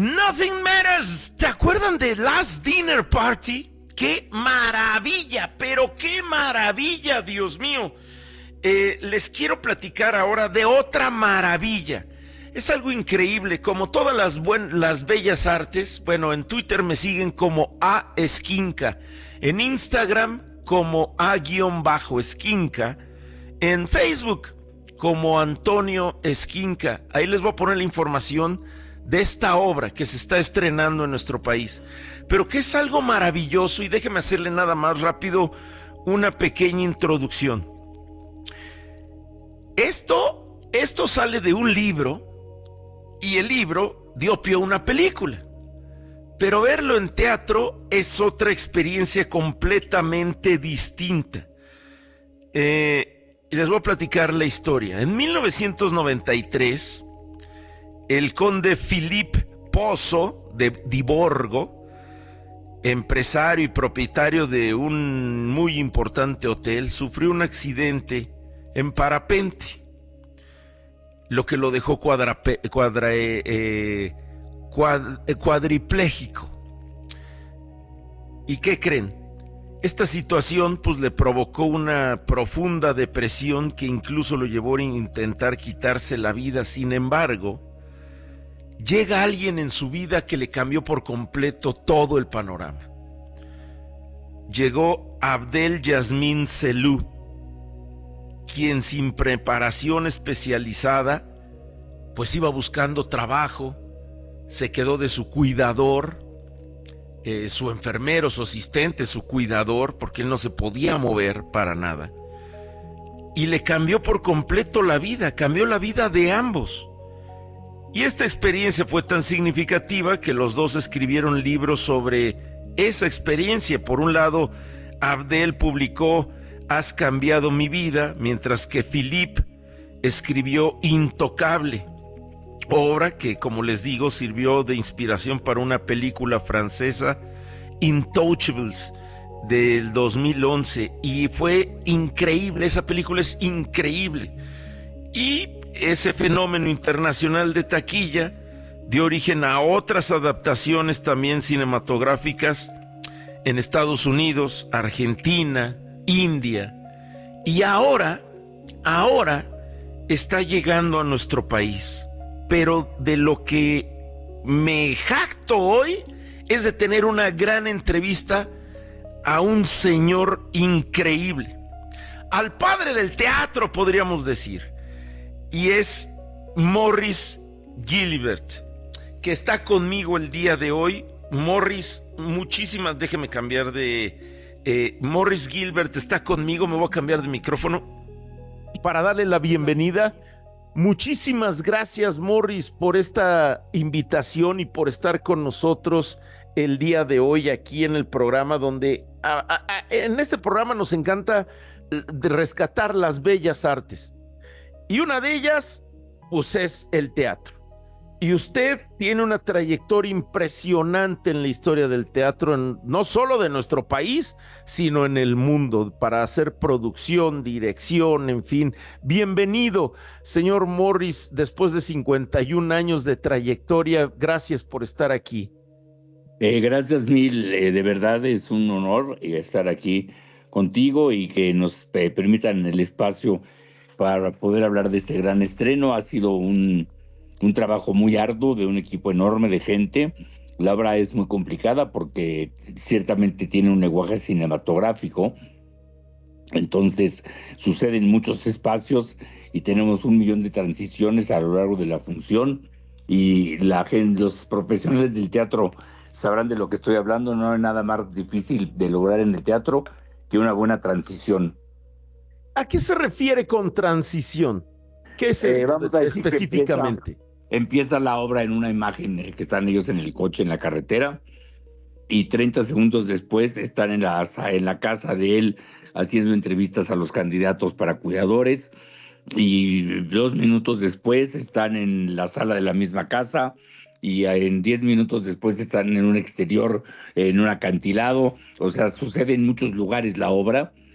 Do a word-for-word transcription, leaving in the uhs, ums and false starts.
Nothing Matters. ¿Te acuerdan de Last Dinner Party? ¡Qué maravilla! Pero qué maravilla, Dios mío. Eh, les quiero platicar ahora de otra maravilla. Es algo increíble, como todas las, buen, las bellas artes. Bueno, en Twitter me siguen como A Esquinca, en Instagram como A-Esquinca, en Facebook como Antonio Esquinca. Ahí les voy a poner la información de esta obra que se está estrenando en nuestro país, pero que es algo maravilloso. Y déjeme hacerle nada más rápido una pequeña introducción. Esto, esto sale de un libro, y el libro dio pie a una película, pero verlo en teatro es otra experiencia completamente distinta. Eh, les voy a platicar la historia. En mil novecientos noventa y tres, el conde Philippe Pozzo de Diborgo, empresario y propietario de un muy importante hotel, sufrió un accidente en parapente, lo que lo dejó cuadra, cuadra, eh, eh, cuad, eh, cuadripléjico. ¿Y qué creen? Esta situación pues le provocó una profunda depresión que incluso lo llevó a intentar quitarse la vida. Sin embargo, llega alguien en su vida que le cambió por completo todo el panorama. Llegó Abdel Yasmín Selú, quien sin preparación especializada pues iba buscando trabajo, se quedó de su cuidador, eh, su enfermero, su asistente, su cuidador, porque él no se podía mover para nada, y le cambió por completo la vida, cambió la vida de ambos. Y esta experiencia fue tan significativa que los dos escribieron libros sobre esa experiencia. Por un lado, Abdel publicó Has cambiado mi vida, mientras que Philippe escribió Intocable, obra que, como les digo, sirvió de inspiración para una película francesa, Intouchables, del dos mil once, y fue increíble. Esa película es increíble. Y ese fenómeno internacional de taquilla dio origen a otras adaptaciones también cinematográficas en Estados Unidos, Argentina, India, y ahora, ahora está llegando a nuestro país. Pero de lo que me jacto hoy es de tener una gran entrevista a un señor increíble, al padre del teatro, podríamos decir, y es Maurice Gilbert, que está conmigo el día de hoy. Maurice, muchísimas, déjeme cambiar de... Eh, Maurice Gilbert está conmigo, me voy a cambiar de micrófono para darle la bienvenida. Muchísimas gracias, Maurice, por esta invitación y por estar con nosotros el día de hoy aquí en el programa, donde a, a, a, en este programa nos encanta de rescatar las bellas artes. Y una de ellas, pues, es el teatro. Y usted tiene una trayectoria impresionante en la historia del teatro, en, no solo de nuestro país, sino en el mundo, para hacer producción, dirección, en fin. Bienvenido, señor Maurice, después de cincuenta y un años de trayectoria. Gracias por estar aquí. Eh, gracias mil, eh, de verdad es un honor estar aquí contigo y que nos eh, permitan el espacio para poder hablar de este gran estreno. Ha sido un... un trabajo muy arduo de un equipo enorme de gente. La obra es muy complicada porque ciertamente tiene un lenguaje cinematográfico, entonces sucede en muchos espacios y tenemos un millón de transiciones a lo largo de la función, y la gente, los profesionales del teatro sabrán de lo que estoy hablando. No hay nada más difícil de lograr en el teatro que una buena transición. ¿A qué se refiere con transición? ¿Qué es Eh, esto vamos a decir que específicamente? empieza, empieza la obra en una imagen eh, que están ellos en el coche, en la carretera, y treinta segundos después están en la, en la casa de él haciendo entrevistas a los candidatos para cuidadores, y dos minutos después están en la sala de la misma casa, y en diez minutos después están en un exterior, en un acantilado. O sea, sucede en muchos lugares la obra,